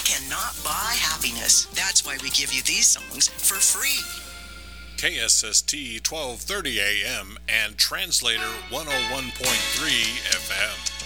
cannot buy happiness. That's why we give you these songs for free. KSST 1230 AM and Translator 101.3 FM.